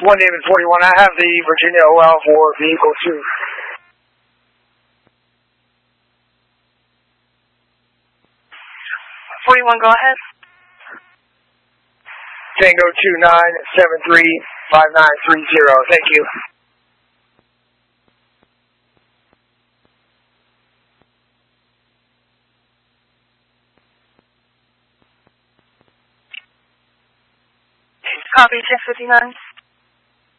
1 David 41, I have the Virginia OL for vehicle 2. Go ahead. Tango 29735930. Thank you. Copy, check 59.